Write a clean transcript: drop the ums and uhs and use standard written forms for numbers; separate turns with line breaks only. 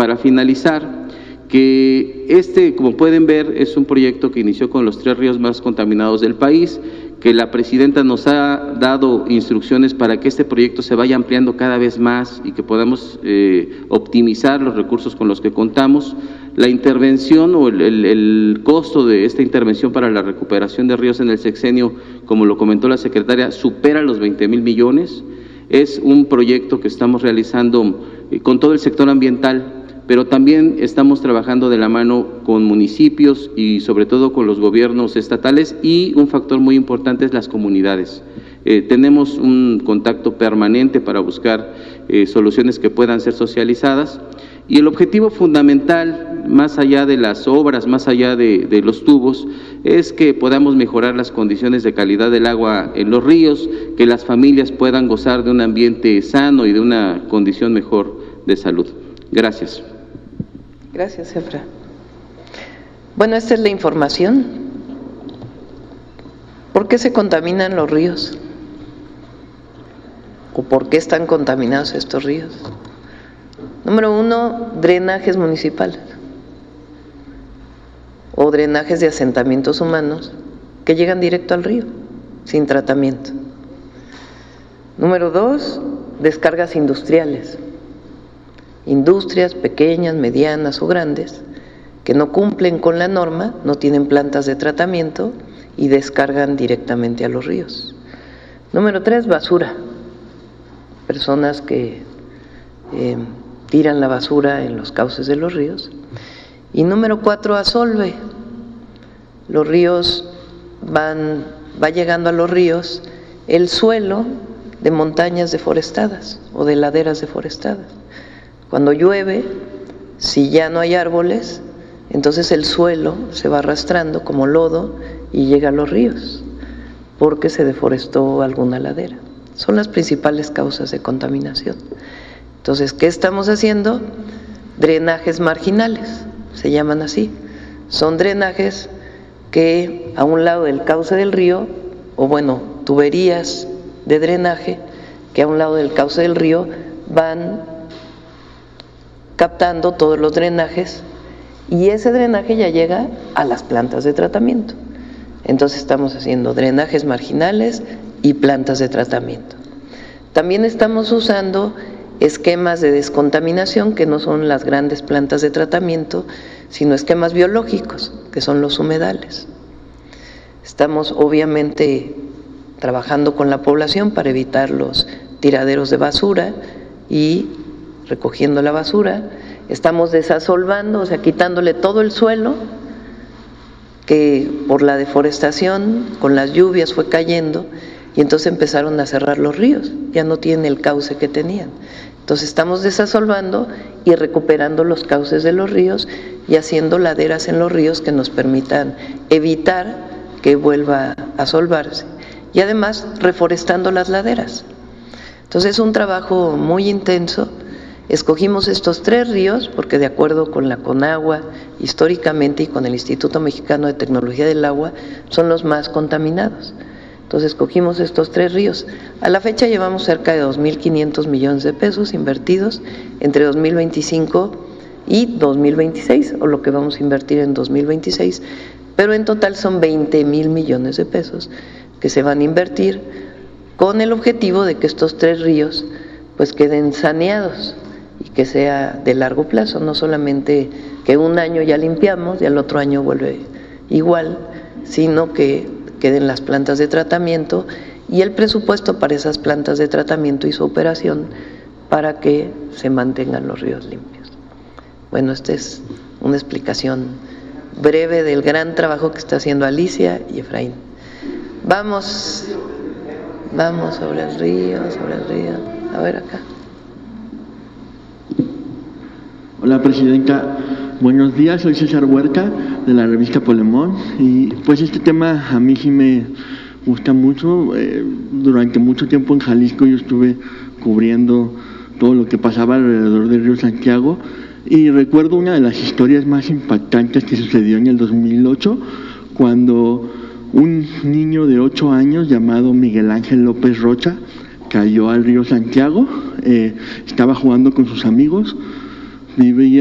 para finalizar, que como pueden ver, es un proyecto que inició con los 3 ríos más contaminados del país, que la presidenta nos ha dado instrucciones para que este proyecto se vaya ampliando cada vez más y que podamos optimizar los recursos con los que contamos. La intervención o el costo de esta intervención para la recuperación de ríos en el sexenio, como lo comentó la secretaria, supera los 20,000 millones. Es un proyecto que estamos realizando con todo el sector ambiental, pero también estamos trabajando de la mano con municipios y sobre todo con los gobiernos estatales, y un factor muy importante es las comunidades. Tenemos un contacto permanente para buscar soluciones que puedan ser socializadas, y el objetivo fundamental, más allá de las obras, más allá de los tubos, es que podamos mejorar las condiciones de calidad del agua en los ríos, que las familias puedan gozar de un ambiente sano y de una condición mejor de salud. Gracias.
Gracias, Efra. Bueno, esta es la información. ¿Por qué se contaminan los ríos? ¿O por qué están contaminados estos ríos? Número 1, drenajes municipales o drenajes de asentamientos humanos que llegan directo al río, sin tratamiento. Número 2, descargas industriales. Industrias pequeñas, medianas o grandes que no cumplen con la norma, no tienen plantas de tratamiento y descargan directamente a los ríos. Número 3, basura. Personas que tiran la basura en los cauces de los ríos. Y número 4, asolve. Los ríos va llegando a los ríos el suelo de montañas deforestadas o de laderas deforestadas. Cuando llueve, si ya no hay árboles, entonces el suelo se va arrastrando como lodo y llega a los ríos, porque se deforestó alguna ladera. Son las principales causas de contaminación. Entonces, ¿qué estamos haciendo? Drenajes marginales, se llaman así. Son drenajes que a un lado del cauce del río, o bueno, tuberías de drenaje que a un lado del cauce del río van captando todos los drenajes, y ese drenaje ya llega a las plantas de tratamiento. Entonces estamos haciendo drenajes marginales y plantas de tratamiento. También estamos usando esquemas de descontaminación, que no son las grandes plantas de tratamiento, sino esquemas biológicos, que son los humedales. Estamos obviamente trabajando con la población para evitar los tiraderos de basura y recogiendo la basura. Estamos desasolvando, o sea, quitándole todo el suelo que por la deforestación, con las lluvias fue cayendo, y entonces empezaron a cerrar los ríos, ya no tienen el cauce que tenían. Entonces estamos desasolvando y recuperando los cauces de los ríos y haciendo laderas en los ríos que nos permitan evitar que vuelva a solvarse, y además reforestando las laderas. Entonces es un trabajo muy intenso. Escogimos estos 3 ríos porque, de acuerdo con la CONAGUA, históricamente, y con el Instituto Mexicano de Tecnología del Agua, son los más contaminados. Entonces escogimos estos 3 ríos. A la fecha llevamos cerca de 2,500 millones de pesos invertidos entre 2025 y 2026, o lo que vamos a invertir en 2026, pero en total son 20,000 millones de pesos que se van a invertir, con el objetivo de que estos 3 ríos pues queden saneados y que sea de largo plazo, no solamente que un año ya limpiamos y al otro año vuelve igual, sino que queden las plantas de tratamiento y el presupuesto para esas plantas de tratamiento y su operación para que se mantengan los ríos limpios. Bueno, esta es una explicación breve del gran trabajo que está haciendo Alicia y Efraín. Vamos sobre el río, a ver acá.
Hola, Presidenta, buenos días, soy César Huerta de la revista Polemón, y pues este tema a mí sí me gusta mucho. Durante mucho tiempo en Jalisco yo estuve cubriendo todo lo que pasaba alrededor del río Santiago, y recuerdo una de las historias más impactantes que sucedió en el 2008, cuando un niño de 8 años llamado Miguel Ángel López Rocha cayó al río Santiago. Estaba jugando con sus amigos, vivía